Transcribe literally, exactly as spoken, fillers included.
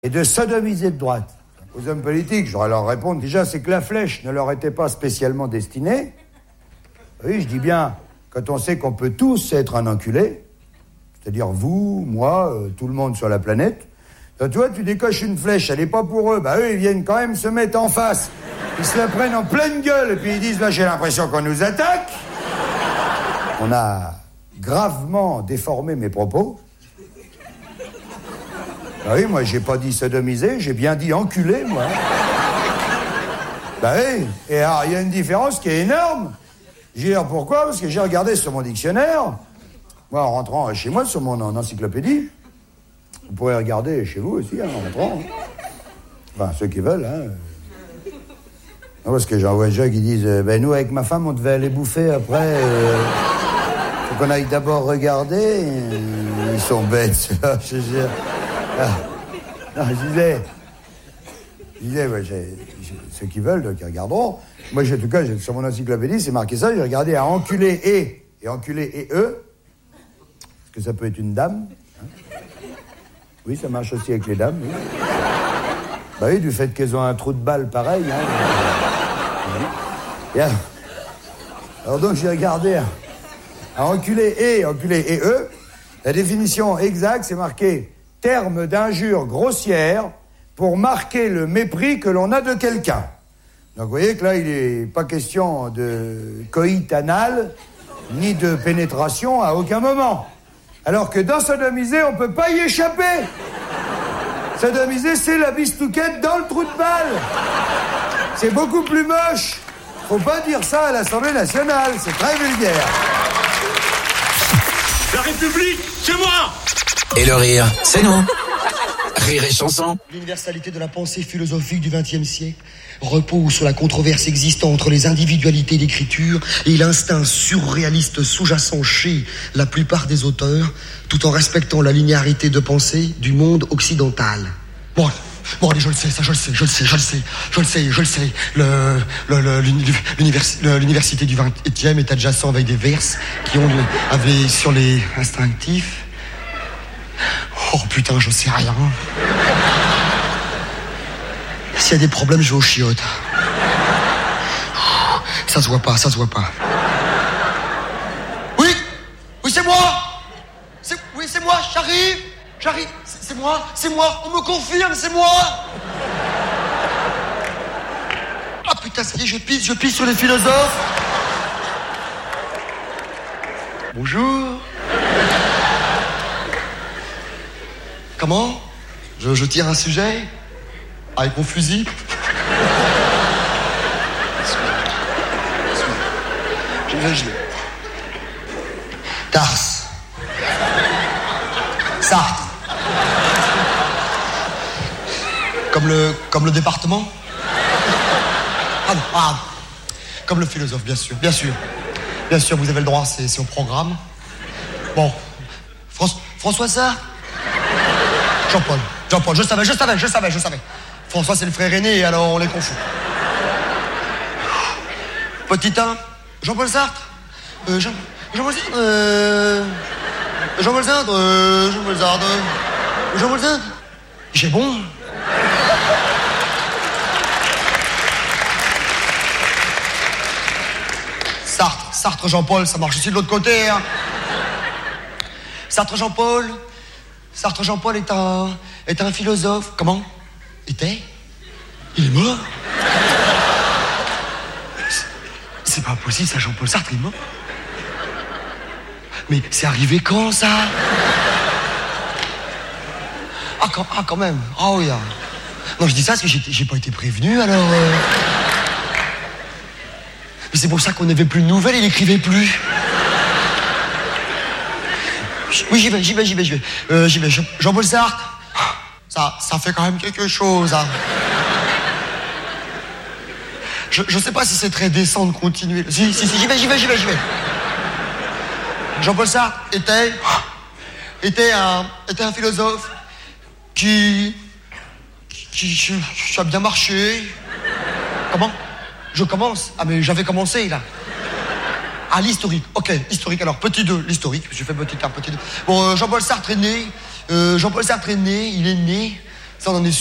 et de sodomiser de droite. Aux hommes politiques, je dois leur répondre, déjà, c'est que la flèche ne leur était pas spécialement destinée. Oui, je dis bien, quand on sait qu'on peut tous être un enculé, c'est-à-dire vous, moi, euh, tout le monde sur la planète, ben, tu vois, tu décoches une flèche, elle n'est pas pour eux, bah eux, ils viennent quand même se mettre en face. Ils se la prennent en pleine gueule, et puis ils disent, là, j'ai l'impression qu'on nous attaque. On a gravement déformé mes propos. Bah oui, moi, j'ai pas dit sodomiser, j'ai bien dit enculer, moi. Bah oui, et alors, il y a une différence qui est énorme. J'ai dit, alors pourquoi? Parce que j'ai regardé sur mon dictionnaire, moi, en rentrant chez moi, sur mon en encyclopédie, vous pourrez regarder chez vous aussi, hein, en rentrant. Enfin, ceux qui veulent, hein. Non, parce que j'en vois déjà qui disent, euh, ben nous, avec ma femme, on devait aller bouffer après... Euh... Faut qu'on aille d'abord regarder. Ils sont bêtes, ceux-là, je te jure. Ah. Non, je disais... Je disais, ouais, j'ai, j'ai, ceux qui veulent, donc, ils regarderont. Moi, j'ai, en tout cas, j'ai, sur mon encyclopédie, c'est marqué ça. J'ai regardé à enculer et, et enculer et eux. Parce que ça peut être une dame. Hein. Oui, ça marche aussi avec les dames. Oui. Bah oui, du fait qu'elles ont un trou de balle pareil. Hein. Oui. Alors, alors donc, j'ai regardé... Hein. À enculer et, enculer et eux, la définition exacte, c'est marqué « terme d'injure grossière pour marquer le mépris que l'on a de quelqu'un ». Donc vous voyez que là, il n'est pas question de coït anal, ni de pénétration à aucun moment. Alors que dans sodomiser, on ne peut pas y échapper. Sodomiser, c'est la bistouquette dans le trou de balle. C'est beaucoup plus moche. Faut pas dire ça à l'Assemblée nationale, c'est très vulgaire. La République, c'est moi! Et le rire, c'est nous. Rire et chanson. L'universalité de la pensée philosophique du vingtième siècle repose sur la controverse existant entre les individualités d'écriture et l'instinct surréaliste sous-jacent chez la plupart des auteurs, tout en respectant la linéarité de pensée du monde occidental. Bon, bon, allez, je le sais, ça, je le sais, je le sais, je le sais, je le sais, je le sais. Le, le, le, l'univers, l'université du vingtième est adjacent avec des verses qui ont avaient sur les instinctifs. Oh putain, je sais rien. S'il y a des problèmes, je vais aux chiottes. Ça se voit pas, ça se voit pas. Oui, oui, c'est moi. C'est, oui, c'est moi, j'arrive, j'arrive. C'est, c'est moi, c'est moi. On me confirme, c'est moi. Ah putain, ça y est, je pisse, je pisse sur les philosophes. Bonjour. Comment? je, je tire un sujet? Avec mon fusil? Je vais, je vais. Tars. Sarthe. Comme le, comme le département? Ah non, ah. Comme le philosophe, bien sûr, bien sûr. Bien sûr, vous avez le droit, c'est, c'est au programme. Bon. François, François Sartre? Jean-Paul. Jean-Paul, je savais, je savais, je savais, je savais. François, c'est le frère aîné, alors on les confond. Petit un, Jean-Paul Sartre. Euh, Jean, Jean-Paul Sartre. Euh, Jean-Paul Sartre. Euh, Jean-Paul Sartre. Jean-Paul Sartre. J'ai bon. Sartre, Sartre, Jean-Paul, ça marche aussi de l'autre côté, hein. Sartre, Jean-Paul. Sartre Jean-Paul est un, est un philosophe. Comment? Était? Il est mort? C'est, c'est pas possible, ça, Jean-Paul Sartre, il est mort? Mais c'est arrivé quand, ça? Ah, quand, ah, quand même. Ah oui. Ah. Non, je dis ça parce que j'ai, j'ai pas été prévenu, alors... Euh... Mais c'est pour ça qu'on n'avait plus de nouvelles, il écrivait plus. Oui, j'y vais, j'y vais, j'y vais, j'y vais. Euh, j'y vais. Jean-Paul Sartre, ça, ça fait quand même quelque chose, hein. Je, je sais pas si c'est très décent de continuer. Si, si, si, j'y vais, j'y vais, j'y vais, j'y vais. Jean-Paul Sartre était, était un, était un philosophe qui, qui, qui, qui a bien marché. Comment? Je commence? Ah, mais j'avais commencé, là. Ah, l'historique. Ok, historique. Alors, petit deux, l'historique. J'ai fait petit un, petit deux. Bon, euh, Jean-Paul Sartre est né. Euh, Jean-Paul Sartre est né. Il est né Ça, on en est